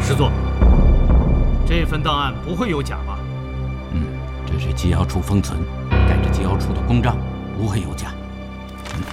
师座，这份档案不会有假吧？ 这是机要处封存，盖着机要处的公章，不会有假。